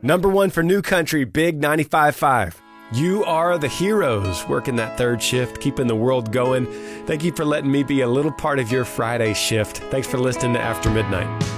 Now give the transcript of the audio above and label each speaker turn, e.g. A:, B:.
A: Number one for New Country, Big 95.5. You are the heroes working that third shift, keeping the world going. Thank you for letting me be a little part of your Friday shift. Thanks for listening to After Midnight.